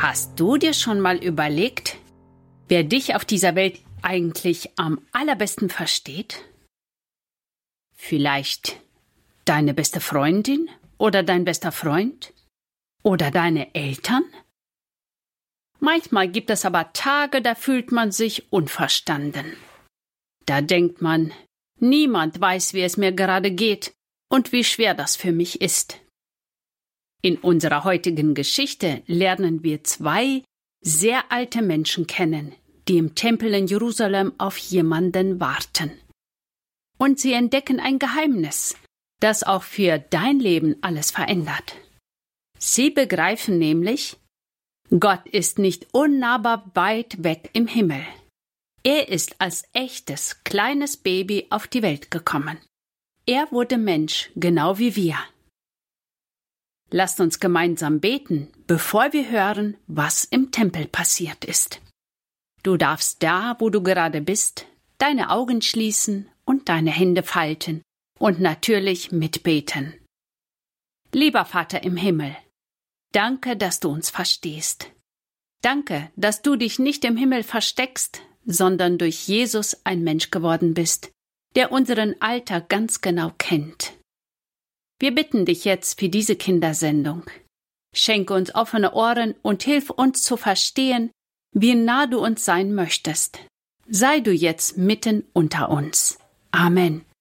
Hast du dir schon mal überlegt, wer dich auf dieser Welt eigentlich am allerbesten versteht? Vielleicht deine beste Freundin oder dein bester Freund? Oder deine Eltern? Manchmal gibt es aber Tage, da fühlt man sich unverstanden. Da denkt man, niemand weiß, wie es mir gerade geht und wie schwer das für mich ist. In unserer heutigen Geschichte lernen wir 2 sehr alte Menschen kennen, die im Tempel in Jerusalem auf jemanden warten. Und sie entdecken ein Geheimnis, das auch für dein Leben alles verändert. Sie begreifen nämlich, Gott ist nicht unnahbar weit weg im Himmel. Er ist als echtes, kleines Baby auf die Welt gekommen. Er wurde Mensch, genau wie wir. Lasst uns gemeinsam beten, bevor wir hören, was im Tempel passiert ist. Du darfst da, wo du gerade bist, deine Augen schließen und deine Hände falten und natürlich mitbeten. Lieber Vater im Himmel, danke, dass du uns verstehst. Danke, dass du dich nicht im Himmel versteckst, sondern durch Jesus ein Mensch geworden bist, der unseren Alltag ganz genau kennt. Wir bitten dich jetzt für diese Kindersendung. Schenke uns offene Ohren und hilf uns zu verstehen, wie nah du uns sein möchtest. Sei du jetzt mitten unter uns. Amen.